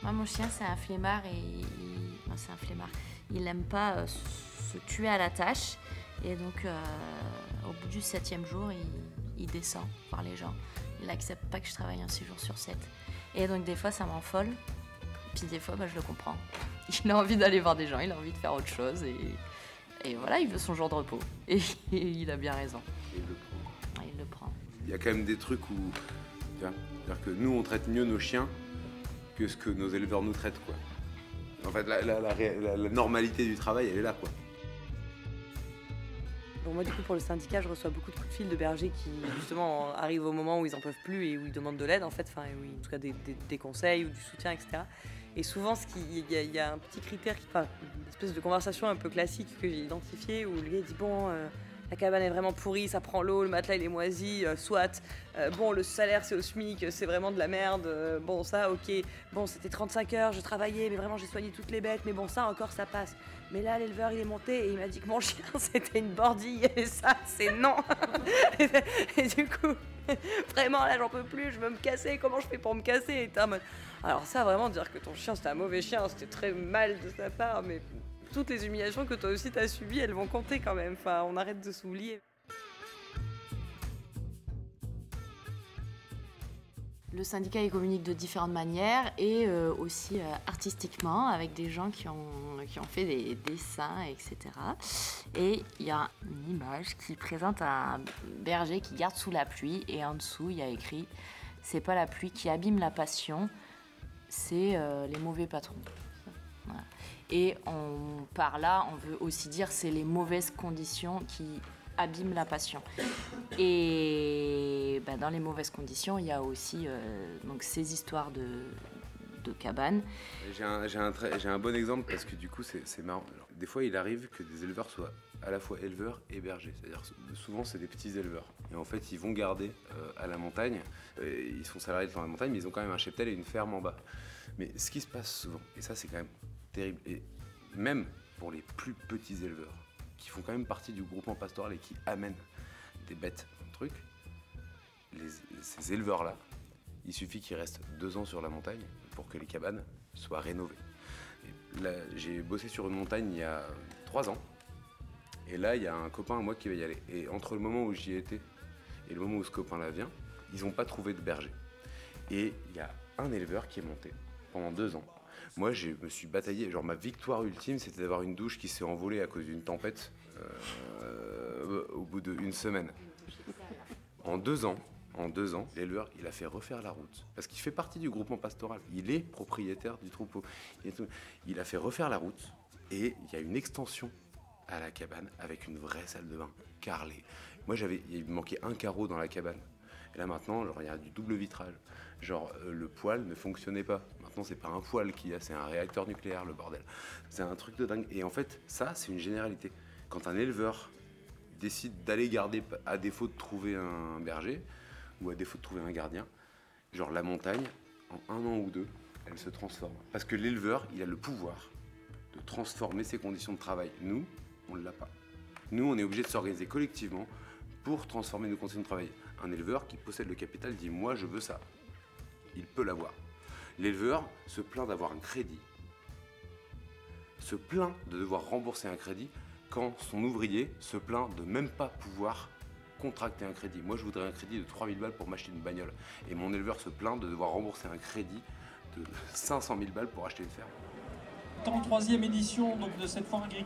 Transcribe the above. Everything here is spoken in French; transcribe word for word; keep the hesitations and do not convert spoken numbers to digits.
Moi, mon chien, c'est un flemmard et il... non, c'est un flemmard. Il n'aime pas euh, se tuer à la tâche. Et donc, euh, au bout du septième jour, il, il descend voir les gens. Il n'accepte pas que je travaille un six jours sur sept. Et donc, des fois, ça m'enfolle. Puis des fois, bah, je le comprends. Il a envie d'aller voir des gens, il a envie de faire autre chose. Et, et voilà, il veut son jour de repos. Et, et il a bien raison. Et il le prend. Ouais, il le prend. Il y a quand même des trucs où... Tu vois, c'est-à-dire que nous, on traite mieux nos chiens que ce que nos éleveurs nous traitent, quoi. En fait, la, la, la, la, la normalité du travail, elle est là, quoi. Bon, moi, du coup, pour le syndicat, je reçois beaucoup de coups de fil de bergers qui, justement, arrivent au moment où ils en peuvent plus et où ils demandent de l'aide, en fait, enfin, oui, en tout cas des, des, des conseils ou du soutien, et cetera. Et souvent, ce qui, il y, a, il y a un petit critère, qui, enfin, une espèce de conversation un peu classique que j'ai identifié où le gars dit bon. Euh, La cabane est vraiment pourrie, ça prend l'eau, le matelas il est moisi, euh, soit. Euh, bon, le salaire c'est au SMIC, c'est vraiment de la merde. Euh, bon, ça, ok. Bon, c'était trente-cinq heures, je travaillais, mais vraiment j'ai soigné toutes les bêtes. Mais bon, ça encore, ça passe. Mais là, l'éleveur il est monté et il m'a dit que mon chien c'était une bordille. Et ça, c'est non. et, et du coup, vraiment là, j'en peux plus, je veux me casser. Comment je fais pour me casser et t'es en mode... Alors, ça, vraiment, dire que ton chien c'était un mauvais chien, c'était très mal de sa part, mais. Toutes les humiliations que toi aussi t'as subies, elles vont compter quand même. Enfin, on arrête de s'oublier. Le syndicat il communique de différentes manières et euh, aussi euh, artistiquement avec des gens qui ont, qui ont fait des dessins, et cetera. Et il y a une image qui présente un berger qui garde sous la pluie et en dessous il y a écrit « C'est pas la pluie qui abîme la passion, c'est euh, les mauvais patrons ». Voilà. Et on, par là, on veut aussi dire c'est les mauvaises conditions qui abîment la passion. Et ben, dans les mauvaises conditions, il y a aussi euh, donc, ces histoires de, de cabanes. J'ai un, j'ai, un très, j'ai un bon exemple parce que du coup, c'est, c'est marrant. Alors, des fois, il arrive que des éleveurs soient à la fois éleveurs et bergers. C'est-à-dire souvent, c'est des petits éleveurs. Et en fait, ils vont garder euh, à la montagne. Euh, ils sont salariés dans la montagne, mais ils ont quand même un cheptel et une ferme en bas. Mais ce qui se passe souvent, et ça, c'est quand même terrible, et même pour les plus petits éleveurs, qui font quand même partie du groupement pastoral et qui amènent des bêtes dans le truc, les, ces éleveurs-là, il suffit qu'ils restent deux ans sur la montagne pour que les cabanes soient rénovées. Et là, j'ai bossé sur une montagne il y a trois ans, et là, il y a un copain à moi qui va y aller. Et entre le moment où j'y étais et le moment où ce copain-là vient, ils n'ont pas trouvé de berger. Et il y a un éleveur qui est monté pendant deux ans. Moi, je me suis bataillé. Genre, ma victoire ultime, c'était d'avoir une douche qui s'est envolée à cause d'une tempête euh, au bout d'une semaine. En deux ans, en deux ans, l'éleveur, il a fait refaire la route. Parce qu'il fait partie du groupement pastoral. Il est propriétaire du troupeau. Il a fait refaire la route et il y a une extension à la cabane avec une vraie salle de bain carrelée. Moi, j'avais, il me manquait un carreau dans la cabane. Et là maintenant, genre, il y a du double vitrage. Genre, euh, le poêle ne fonctionnait pas. Maintenant, c'est pas un poêle qu'il y a, c'est un réacteur nucléaire, le bordel. C'est un truc de dingue. Et en fait, ça, c'est une généralité. Quand un éleveur décide d'aller garder, à défaut de trouver un berger, ou à défaut de trouver un gardien, genre la montagne, en un an ou deux, elle se transforme. Parce que l'éleveur, il a le pouvoir de transformer ses conditions de travail. Nous, on ne l'a pas. Nous, on est obligé de s'organiser collectivement pour transformer nos conditions de travail. Un éleveur qui possède le capital dit « moi, je veux ça ». Il peut l'avoir. L'éleveur se plaint d'avoir un crédit, se plaint de devoir rembourser un crédit quand son ouvrier se plaint de même pas pouvoir contracter un crédit. Moi, je voudrais un crédit de trois mille balles pour m'acheter une bagnole. Et mon éleveur se plaint de devoir rembourser un crédit de cinq cent mille balles pour acheter une ferme. trente-troisième édition donc, de cette foire agricole.